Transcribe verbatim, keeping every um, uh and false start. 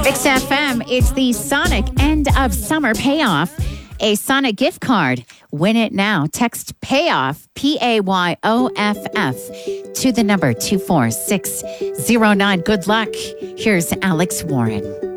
X F M, it's the Sonic end of summer payoff. A Sonic gift card. Win it now. Text payoff, P A Y O F F, to the number two four six zero nine. Good luck. Here's Alex Warren.